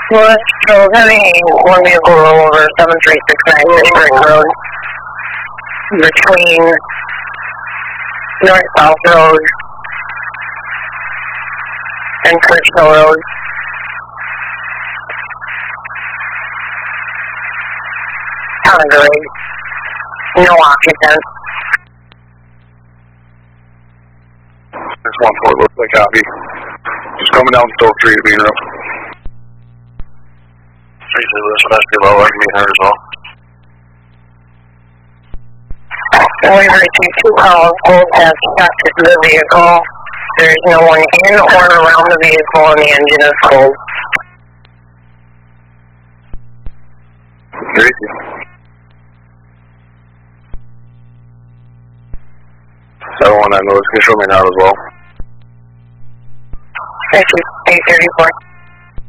So having one vehicle roll over 7369 Fishbridge Road between North-South Road and Churchill Road. Kind of good. No occupants. There's 1-4, looks like copy. Just coming down Stoke Street to be in room. 3-2, this one has to be low, I can be heard as well. We received 2 calls, both have stuck to the vehicle. There's no one in or around the vehicle and the engine is cold. Great. 719 Lewis, can you show me now as well? Thank you, 834.